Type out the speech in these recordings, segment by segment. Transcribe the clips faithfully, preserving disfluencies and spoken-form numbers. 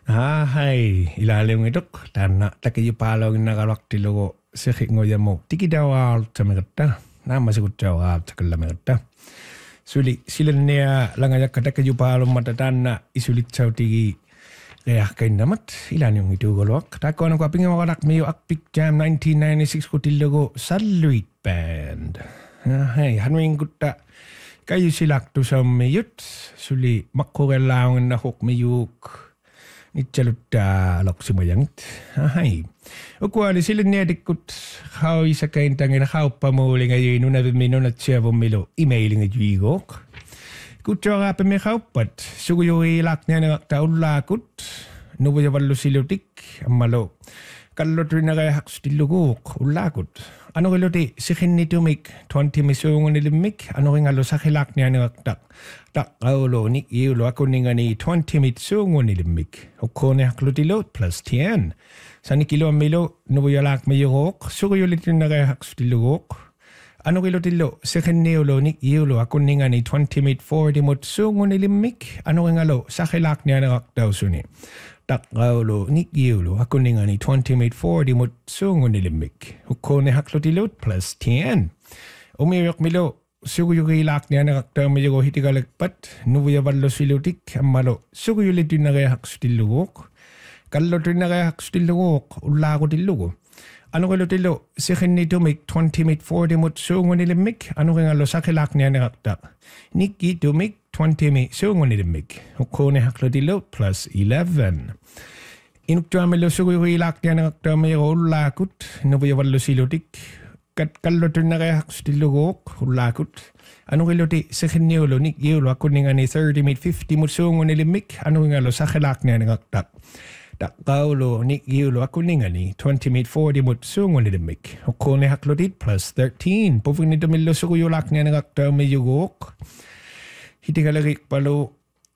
Ah, hai, ilalim ngiduk tanna takijipalog nagalaktilugo sikhingoyamo tikidawal tamerta nama sikutawal takalamerta suli silennia langayak takijipalog matatanna isulit sautigi kaya kainamat ilalim ngidugolok takono ko pinga wakalak mayo akpik jam nineteen ninety-six kutilugo Saluit Band. Ah, hai, hanwing gutta kayu silak tu sammayut suli makkurelaungan na hok mayuk Nitsalutta loksumayangit. Ahai. Ukuali sila niya dikut how isa kain tangin how pamuli ngayon nuna bimino na siya bumilo emailing nga juigok. Kutsa ka pa may kaupat. Suguyo ilak niya na taulakut. Nubuya walo silutik. Amalo. Kalot rin na kaya hakstilugok. Ulakut. Ano kilo ti sikin nito make twenty misungo nilimik. Ano kaya ngalo sa kilak niya na tak. Tak kaulo ni iulo ako ni nga ni twenty mitsungo nilimik. Oko ni haklutilo plus ten. Sa ni kilo amilo nubuyalak mayurok. Suguyo lito na kaya hakstilugok. Ano kilo tilo sikin niulo ni iulo ako ni nga ni twenty mit forty mitsungo nilimik. Ano kaya ngalo sa kilak niya na kakdaw suni. Tak kaulo ni iulo ako ni nga ni twenty mit forty mitsungo nilimik. Oko ni haklutilo plus ten. Umirok milo. Suguyo ilak niya na kakta mayo hitigalagpat, nubuya ballo silutik, amalo. Suguyo lito na kaya hakstilugok. Kallo na kaya hakstilugok, ulako tilugo. Ano kaya tilo, sikin nito make twenty mit forty mot sungo nilimik, ano kaya ngalo sa kilak niya na kakta. Niki to make twenty mit sungo nilimik. Uko ni haklo tilo plus eleven. Inukta milo suguyo ilak niya na kakta mayo ulakot, nubuya ballo silutik. Kat kallo na kaya hakstilugok, ulakot. Ano kilo ti sikin niulo ni iulo ako ni nga ni thirty mit fifty mo sungo nilimik. Ano nga lo sa kilak niya ni kaktak. Tak kaulo ni iulo ako ni nga ni twenty mit forty mo sungo nilimik. Ako ni haklotit plus thirteen. Pupag nito milo suguyulak niya ni kaktak may yugok. Hiti kalagik palo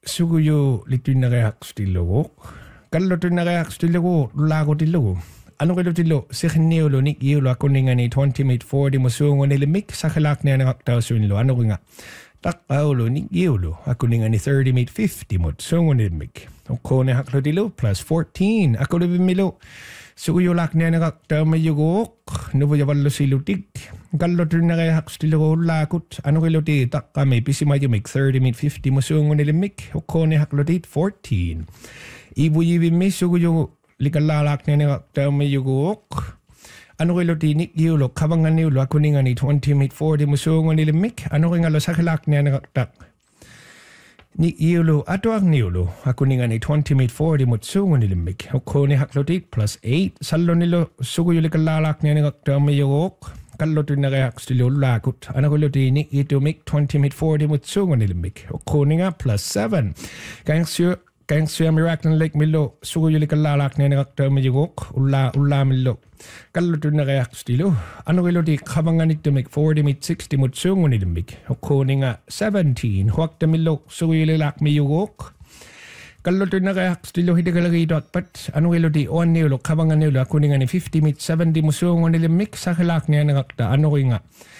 suguyo lito na kaya hakstilugok. Kallo na kaya hakstilugok, ulakot ilugo. Ano kilo tilo, sikin niulo ni iulo ako ni nga ni twenty mit forty mo sungo nilimik sa kilak niya na kaktaw sunilo. Ano ko nga, tak kaulo ni iulo ako ni nga ni thirty mit fifty mo sungo nilimik. Ako ni haklo tilo plus fourteen. Ako ni bimilo, suguyo lak niya na kaktaw mayugok, nubuya walo silutik. Kallo trin na kaya hakstilo ko lakot. Ano kilo ti, tak kami, pisimayo make thirty mit fifty mo sungo nilimik. Ako ni haklo tit fourteen. Ibu-ibim mi suguyo Likalalak niya nga tayo may yugok. Ano kilo tinik iulo, kabangan niulo, ako ni nga ni twenty mit forty musungo nilimik. Ano kaya nga lo sa kilak niya nga tak. Ni iulo, ato ang niulo, ako ni nga ni twenty mit forty musungo nilimik. Ako ni haklotit plus eight. Salo nilo, sugo yung likalalak niya nga tayo may yugok. Kalotin na kaya stilo lakot. Ano kilo tinik ito make twenty mit forty musungo nilimik. Ako ni nga plus seven. Kaya siya, Kaya siya miracle like milo, sugo yung kalalak na nakakta mayugok, ula ula milo. Kalito na kaya stilo. Ano kilo di kabangan ito make forty mit sixty mo sungo nilimig. Ako ni nga seventeen, huwag na milo, sugo yung lalak mayugok. Kalito na kaya stilo, hindi ka lagi ito atpat. Ano kilo di on nilo, kabangan nilo, ako ni nga ni fifty mit seventy mo sungo nilimig sa kalak niya nakakta. Ano ko nga.